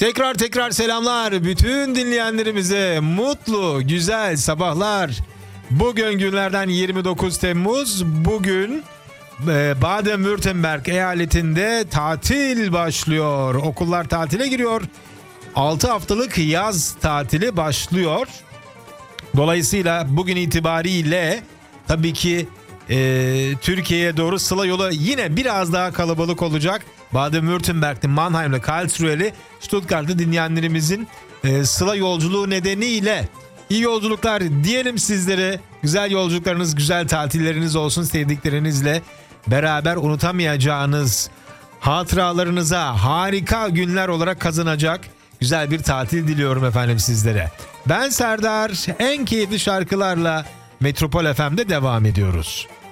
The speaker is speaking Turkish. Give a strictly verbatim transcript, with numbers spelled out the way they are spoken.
Tekrar tekrar selamlar bütün dinleyenlerimize, mutlu güzel sabahlar. Bugün günlerden yirmi dokuz Temmuz. Bugün e, Baden-Württemberg eyaletinde tatil başlıyor. Okullar tatile giriyor. altı haftalık yaz tatili başlıyor. Dolayısıyla bugün itibariyle tabii ki e, Türkiye'ye doğru sıla yolu yine biraz daha kalabalık olacak. Baden-Württemberg'li, Mannheim'li, Karlsruhe'li, Stuttgart'lı dinleyenlerimizin e, sıla yolculuğu nedeniyle iyi yolculuklar diyelim sizlere. Güzel yolculuklarınız, güzel tatilleriniz olsun, sevdiklerinizle beraber unutamayacağınız hatıralarınıza harika günler olarak kazanacak güzel bir tatil diliyorum efendim sizlere. Ben Serdar, en keyifli şarkılarla Metropol F M'de devam ediyoruz.